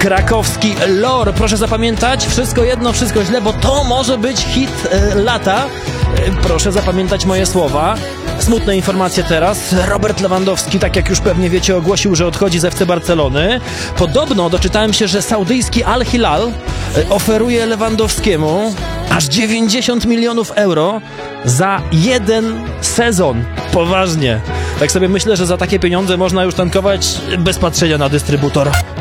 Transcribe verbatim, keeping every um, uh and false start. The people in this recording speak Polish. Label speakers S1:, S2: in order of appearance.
S1: Krakowski Lor. Proszę zapamiętać, wszystko jedno, wszystko źle, bo to może być hit e, lata. E, proszę zapamiętać moje słowa. Smutne informacje teraz. Robert Lewandowski, tak jak już pewnie wiecie, ogłosił, że odchodzi z F C Barcelony. Podobno doczytałem się, że saudyjski Al Hilal e, oferuje Lewandowskiemu aż dziewięćdziesiąt milionów euro za jeden sezon. Poważnie. Tak sobie myślę, że za takie pieniądze można już tankować bez patrzenia na dystrybutor.